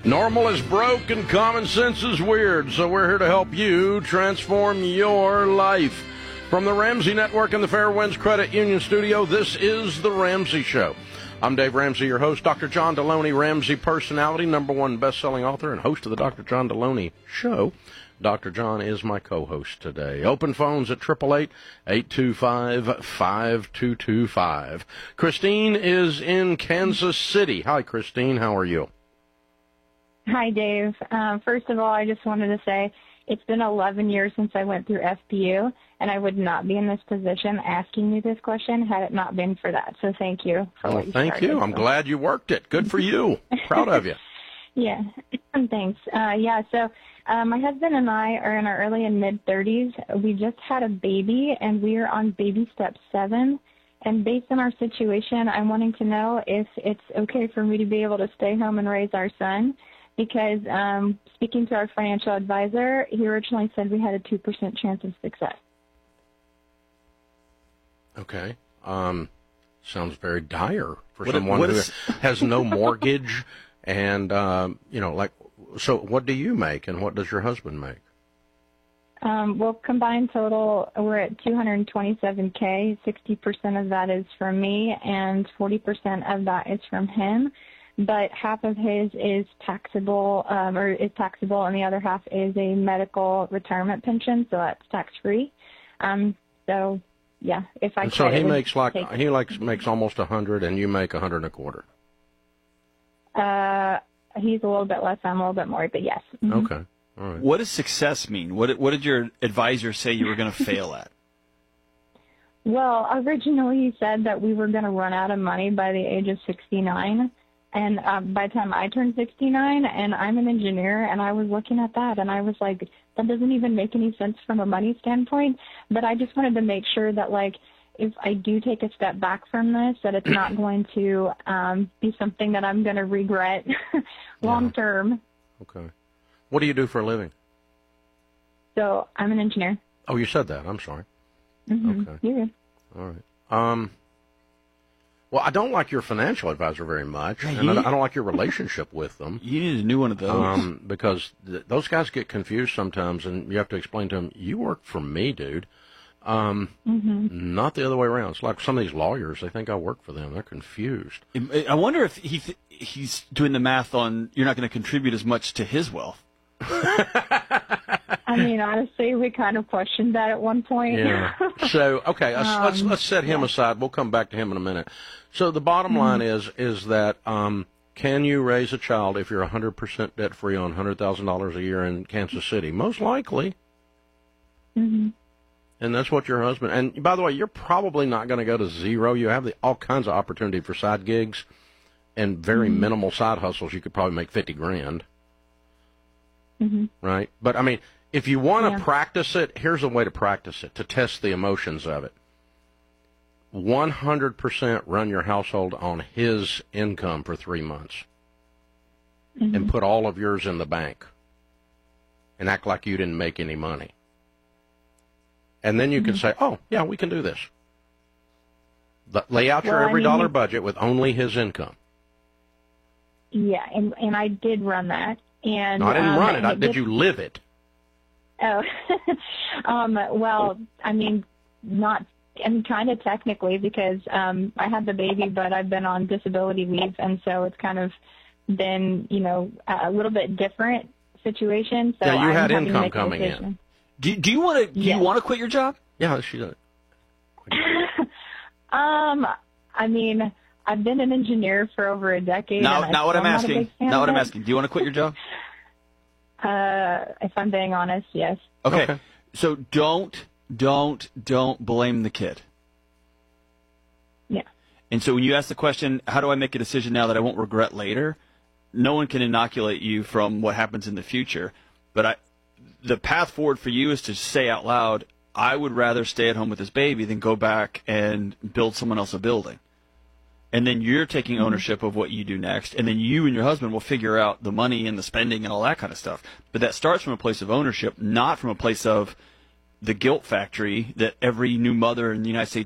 Normal is broke and common sense is weird, so we're here to help you transform your life. From the Ramsey Network and the Fairwinds Credit Union Studio, this is The Ramsey Show. I'm Dave Ramsey, your host. Dr. John Deloney, Ramsey personality, #1 best-selling author, and host of the Dr. John Deloney Show. Dr. John is my co-host today. Open phones at 888-825-5225. Christine is in Kansas City. Hi, Christine. How are you? Hi, Dave. First of all, I just wanted to say it's been 11 years since I went through FBU, and I would not be in this position asking you this question had it not been for that. So thank you for what you started. Thank you. I'm glad you worked it. Good for you. Proud of you. Yeah, thanks. So my husband and I are in our early and mid-30s. We just had a baby, and we are on baby step 7. And based on our situation, I'm wanting to know if it's okay for me to be able to stay home and raise our son. Because speaking to our financial advisor, he originally said we had a 2% chance of success. Okay. Sounds very dire for someone who has no mortgage and, so what do you make and what does your husband make? Well, combined total, we're at $227K. 60% of that is from me and 40% of that is from him. But half of his is taxable, and the other half is a medical retirement pension, so that's tax-free. If I could. So he makes makes almost 100, and you make 100 and a quarter. He's a little bit less, I'm a little bit more, but yes. Mm-hmm. Okay, all right. What does success mean? What did your advisor say you were going to fail at? Well, originally he said that we were going to run out of money by the age of 69. And by the time I turned 69, and I'm an engineer, and I was looking at that, and I was like, that doesn't even make any sense from a money standpoint. But I just wanted to make sure that, if I do take a step back from this, that it's not going to be something that I'm going to regret long term. Okay. What do you do for a living? So I'm an engineer. Oh, you said that. I'm sorry. Mm-hmm. Okay. You're good. All right. Well, I don't like your financial advisor very much, and I don't like your relationship with them. You need a new one of those. Because those guys get confused sometimes, and you have to explain to them, you work for me, dude. Not the other way around. It's like some of these lawyers, they think I work for them. They're confused. I wonder if he's doing the math on you're not going to contribute as much to his wealth. I mean, honestly, we kind of questioned that at one point. Yeah. So, okay, let's set him aside. We'll come back to him in a minute. So the bottom line is that can you raise a child if you're 100% debt-free on $100,000 a year in Kansas City? Most likely. Mm-hmm. And that's what your husband. And by the way, you're probably not going to go to zero. You have all kinds of opportunity for side gigs and very minimal side hustles. You could probably make $50,000. Mm-hmm. Right? But, I mean, if you want to practice it, here's a way to practice it, to test the emotions of it. 100% run your household on his income for 3 months. And put all of yours in the bank. And act like you didn't make any money. And then you can say, oh, yeah, we can do this. Lay out your every dollar budget with only his income. Yeah, and I did run that. And no, I didn't run it. Did you live it? Oh, well, I mean, kind of technically because I had the baby, but I've been on disability leave, and so it's kind of been, a little bit different situation. So yeah, you had I'm income coming in. Do you want to quit your job? Yeah, she does. I mean, I've been an engineer for over a decade. Not what I'm asking. Not what I'm asking. Do you want to quit your job? If I'm being honest, yes. Okay. So don't blame the kid. Yeah. And so when you ask the question, how do I make a decision now that I won't regret later? No one can inoculate you from what happens in the future. But the path forward for you is to say out loud, I would rather stay at home with this baby than go back and build someone else a building. And then you're taking ownership of what you do next, and then you and your husband will figure out the money and the spending and all that kind of stuff. But that starts from a place of ownership, not from a place of the guilt factory that every new mother in the United States